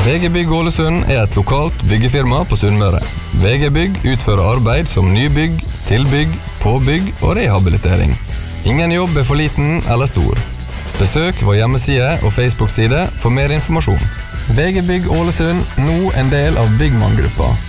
VG Bygg Ålesund er et lokalt byggefirma på Sunnmøre. VG Bygg utfører arbeid som nybygg, tilbygg, påbygg og rehabilitering. Ingen jobb er for liten eller stor. Besøk vår hjemmeside og Facebook-side for mer informasjon. VG Bygg Ålesund, nå en del av Byggmann-gruppa.